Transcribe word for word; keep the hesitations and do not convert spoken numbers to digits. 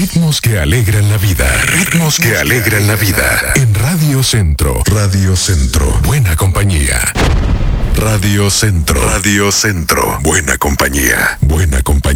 Ritmos que alegran la vida. Ritmos que alegran la vida. En Radio Centro. Radio Centro. Buena compañía. Radio Centro. Radio Centro. Buena compañía. Buena compañía.